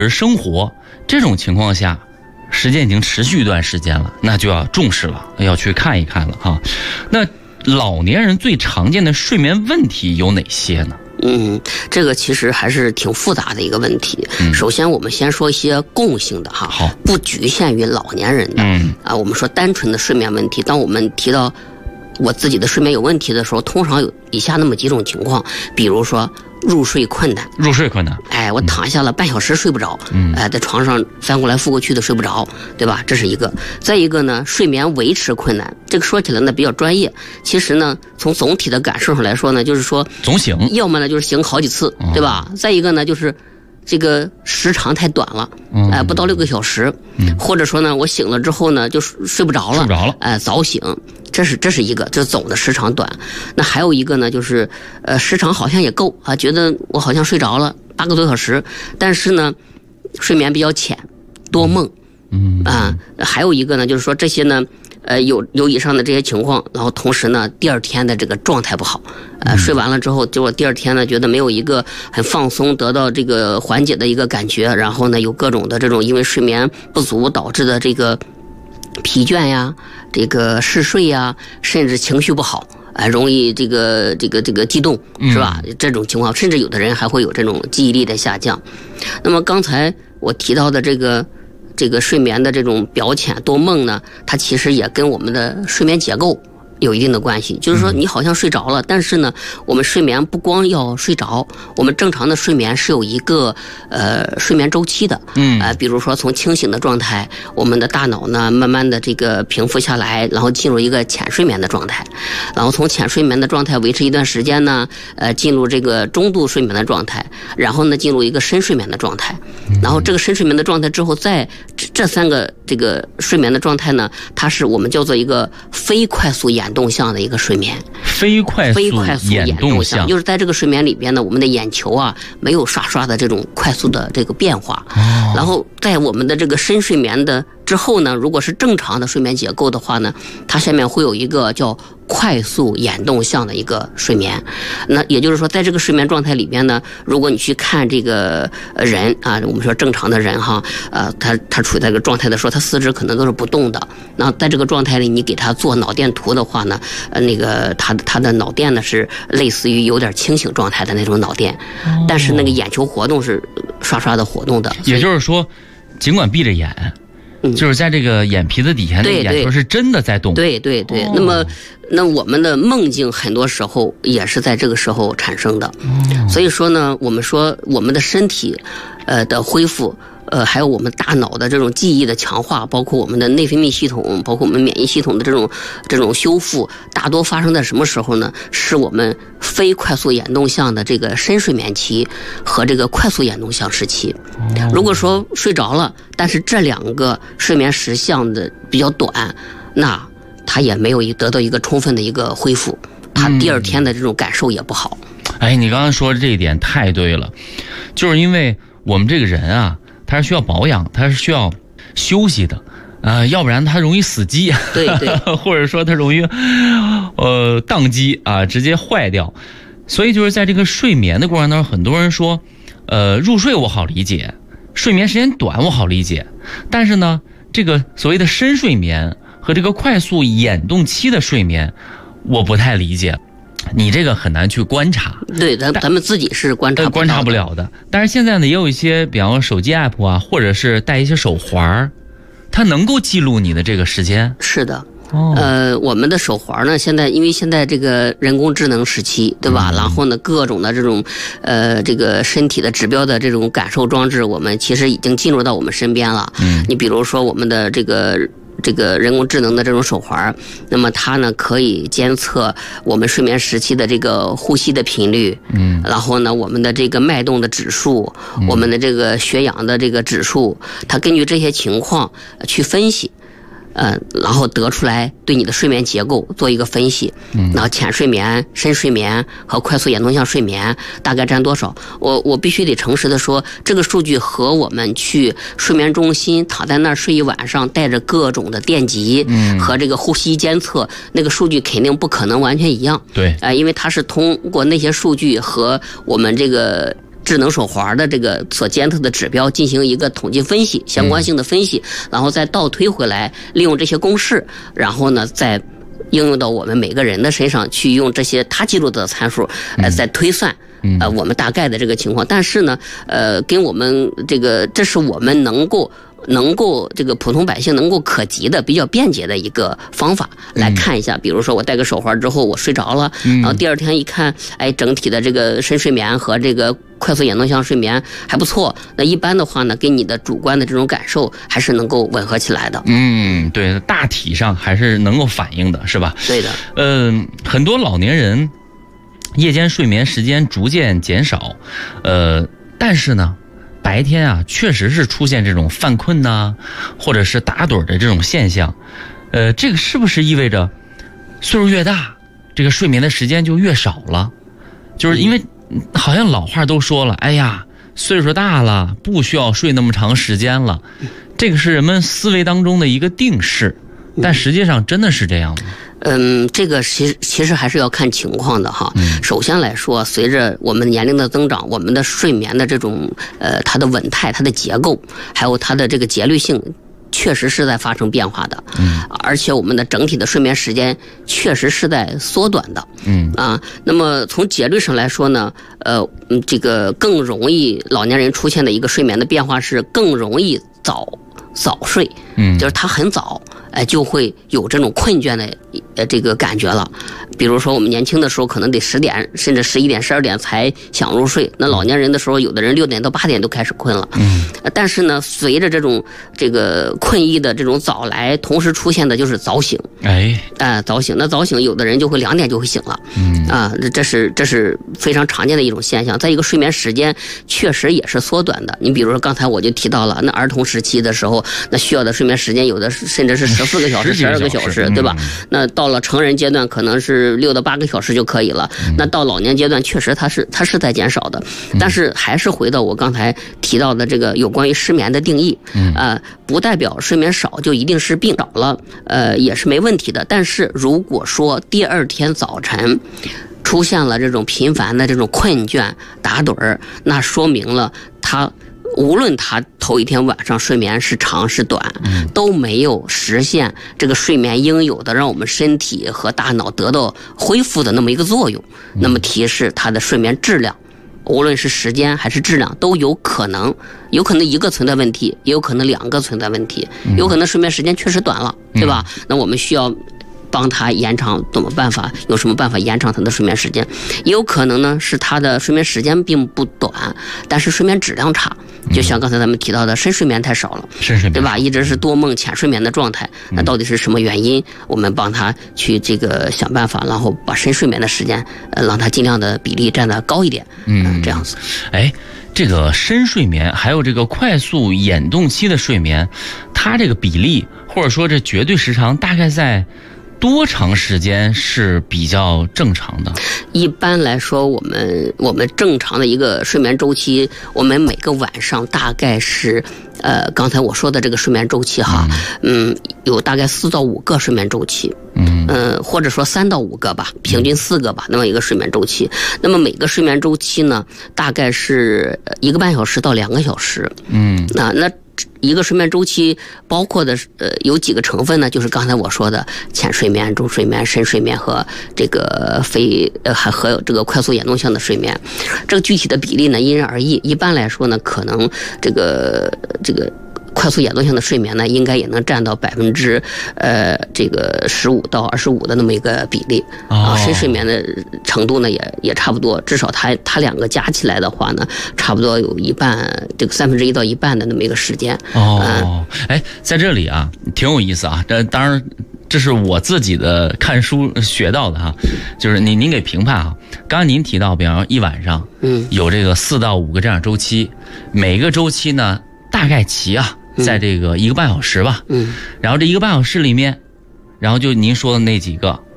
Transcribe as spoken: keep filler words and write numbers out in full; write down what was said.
而生活，这种情况下时间已经持续一段时间了，那就要重视了，要去看一看了哈。那老年人最常见的睡眠问题有哪些呢？ 嗯，这个其实还是挺复杂的一个问题。嗯、首先，我们先说一些共性的哈， 好， 不局限于老年人的。嗯啊，我们说单纯的睡眠问题，当我们提到我自己的睡眠有问题的时候，通常有以下那么几种情况，比如说入睡困难， 入睡困难， 哎，我躺下了半小时睡不着，嗯，哎，在床上翻过来覆过去的睡不着，对吧？这是一个。再一个呢，睡眠维持困难，这个说起来呢比较专业，其实呢，从总体的感受上来说呢，就是说总醒， 要么呢就是醒好几次，对吧？嗯、再一个呢就是这个时长太短了，哎、呃，不到六个小时，嗯、或者说呢，我醒了之后呢就睡不着了， 睡不着了， 哎、呃，早醒。这是这是一个，这总的时长短。那还有一个呢，就是呃时长好像也够啊，觉得我好像睡着了八个多小时，但是呢睡眠比较浅，多梦。嗯啊，还有一个呢，就是说这些呢，呃有有以上的这些情况，然后同时呢第二天的这个状态不好，呃睡完了之后，结果第二天呢觉得没有一个很放松，得到这个缓解的一个感觉，然后呢有各种的这种因为睡眠不足导致的这个疲倦呀，这个嗜睡呀，甚至情绪不好，啊、呃，容易这个这个这个激动，是吧？嗯、这种情况，甚至有的人还会有这种记忆力的下降。那么刚才我提到的这个这个睡眠的这种表浅多梦呢，它其实也跟我们的睡眠结构有一定的关系，就是说你好像睡着了，但是呢，我们睡眠不光要睡着，我们正常的睡眠是有一个呃睡眠周期的，嗯，呃，比如说从清醒的状态，我们的大脑呢慢慢的这个平复下来，然后进入一个浅睡眠的状态，然后从浅睡眠的状态维持一段时间呢，呃，进入这个中度睡眠的状态，然后呢进入一个深睡眠的状态，然后这个深睡眠的状态之后，在这三个这个睡眠的状态呢，它是我们叫做一个非快速眼动向的一个睡眠， 非快速非快速眼动向，就是在这个睡眠里边呢，我们的眼球啊没有刷刷的这种快速的这个变化，哦、然后在我们的这个深睡眠的之后呢，如果是正常的睡眠结构的话呢，它下面会有一个叫快速眼动向的一个睡眠。那也就是说，在这个睡眠状态里边呢，如果你去看这个人啊，我们说正常的人哈，呃，他他处在这个状态的时候，他四肢可能都是不动的。然后在这个状态里，你给他做脑电图的话呢，呃，那个他他的脑电呢是类似于有点清醒状态的那种脑电，哦、但是那个眼球活动是刷刷的活动的。 也就是说，尽管闭着眼。就是在这个眼皮子底下，那个眼球是真的在动。 对对对。哦、那么，那我们的梦境很多时候也是在这个时候产生的。哦、所以说呢，我们说我们的身体，呃的恢复，呃，还有我们大脑的这种记忆的强化，包括我们的内分泌系统，包括我们免疫系统的这种这种修复，大多发生在什么时候呢？是我们非快速眼动向的这个深睡眠期和这个快速眼动向时期。如果说睡着了，但是这两个睡眠时相的比较短，那他也没有得到一个充分的一个恢复，他第二天的这种感受也不好。 嗯、哎，你刚刚说的这一点太对了，就是因为我们这个人啊，他是需要保养，他是需要休息的，呃，要不然他容易死机， 对对， 或者说他容易呃宕机啊，直接坏掉。所以就是在这个睡眠的过程当中，很多人说，呃，入睡我好理解，睡眠时间短我好理解，但是呢，这个所谓的深睡眠和这个快速眼动期的睡眠，我不太理解。你这个很难去观察， 对，咱咱们自己是观察不观察不了的。但是现在呢，也有一些，比方说手机 app 啊，或者是带一些手环，它能够记录你的这个时间。 是的。哦、呃，我们的手环呢，现在因为现在这个人工智能时期，对吧？嗯、然后呢，各种的这种呃，这个身体的指标的这种感受装置，我们其实已经进入到我们身边了。嗯，你比如说我们的这个。这个人工智能的这种手环，那么它呢可以监测我们睡眠时期的这个呼吸的频率，嗯，然后呢我们的这个脉动的指数，嗯、我们的这个血氧的这个指数，它根据这些情况去分析。呃，然后得出来对你的睡眠结构做一个分析，嗯，然后浅睡眠、深睡眠和快速眼动向睡眠大概占多少？我我必须得诚实的说，这个数据和我们去睡眠中心躺在那儿睡一晚上，带着各种的电极，嗯，和这个呼吸监测，那个数据肯定不可能完全一样， 对， 呃，因为它是通过那些数据和我们这个。 智能手环的这个所监测的指标进行一个统计分析、相关性的分析，然后再倒推回来，利用这些公式，然后呢再应用到我们每个人的身上去，用这些他记录的参数，呃，再推算。呃，我们大概的这个情况，但是呢，呃，跟我们这个，这是我们能够能够这个普通百姓能够可及的比较便捷的一个方法来看一下。比如说我戴个手环之后我睡着了，然后第二天一看，哎，整体的这个深睡眠和这个快速眼动向睡眠还不错。那一般的话呢，跟你的主观的这种感受还是能够吻合起来的。 嗯，对，大体上还是能够反映的，是吧？ 对的。 嗯、呃，很多老年人夜间睡眠时间逐渐减少，呃，但是呢，白天啊，确实是出现这种犯困呐、啊，或者是打盹的这种现象。呃，这个是不是意味着岁数越大，这个睡眠的时间就越少了？就是因为好像老话都说了，哎呀，岁数大了，不需要睡那么长时间了，这个是人们思维当中的一个定式，但实际上真的是这样吗？ 嗯，这个其实其实还是要看情况的哈。嗯、首先来说，随着我们年龄的增长，我们的睡眠的这种呃它的稳态、它的结构，还有它的这个节律性，确实是在发生变化的。嗯，而且我们的整体的睡眠时间确实是在缩短的。嗯啊，那么从节律上来说呢，呃，这个更容易老年人出现的一个睡眠的变化是更容易早早睡。嗯，就是他很早。哎，就会有这种困倦的呃这个感觉了。比如说我们年轻的时候可能得十点甚至十一点十二点才想入睡，那老年人的时候有的人六点到八点都开始困了。嗯，但是呢，随着这种这个困意的这种早来，同时出现的就是早醒。哎，啊、呃，早醒，那早醒有的人就会两点就会醒了。嗯，啊，这是这是非常常见的一种现象。再一个，睡眠时间确实也是缩短的。你比如说刚才我就提到了，那儿童时期的时候，那需要的睡眠时间有的甚至是十四个小时、十二个小时，对吧？那到了成人阶段，可能是六到八个小时就可以了。那到老年阶段，确实它是它是在减少的，但是还是回到我刚才提到的这个有关于失眠的定义，呃，不代表睡眠少就一定是病少了，呃，也是没问题的。但是如果说第二天早晨出现了这种频繁的这种困倦、打盹儿，那说明了他。无论他头一天晚上睡眠是长是短，都没有实现这个睡眠应有的让我们身体和大脑得到恢复的那么一个作用，那么提示他的睡眠质量，无论是时间还是质量都有可能，有可能一个存在问题，也有可能两个存在问题，有可能睡眠时间确实短了，对吧？那我们需要帮他延长，怎么办法？有什么办法延长他的睡眠时间？也有可能呢，是他的睡眠时间并不短，但是睡眠质量差。就像刚才咱们提到的，深睡眠太少了， 深睡眠对吧？一直是多梦、浅睡眠的状态，那到底是什么原因？我们帮他去这个想办法，然后把深睡眠的时间，呃，让他尽量的比例占得高一点，嗯、呃，这样子。 哎，这个深睡眠还有这个快速眼动期的睡眠，它这个比例或者说这绝对时长大概在多长时间是比较正常的？ 一般来说，我们我们正常的一个睡眠周期，我们每个晚上大概是，呃，刚才我说的这个睡眠周期哈，嗯，嗯有大概四到五个睡眠周期，嗯，呃，或者说三到五个吧，平均四个吧，那么一个睡眠周期。那么每个睡眠周期呢，大概是一个半小时到两个小时，嗯，那那。一个睡眠周期包括的呃有几个成分呢？就是刚才我说的浅睡眠、中睡眠、深睡眠和这个非呃还还有这个快速眼动向的睡眠。这个具体的比例呢因人而异。一般来说呢，可能这个这个。快速眼动向的睡眠呢，应该也能占到百分之呃这个十五到二十五的那么一个比例啊。深睡眠的程度呢，也也差不多，至少它它两个加起来的话呢，差不多有一半，这个三分之一到一半的那么一个时间。 哦，哎，在这里啊，挺有意思啊。这当然，这是我自己的看书学到的哈，就是您您给评判哈。刚刚您提到，比方说一晚上，嗯，有这个四到五个这样周期，每个周期呢大概齐啊。在这个一个半小时吧，嗯，然后这一个半小时里面，然后就您说的那几个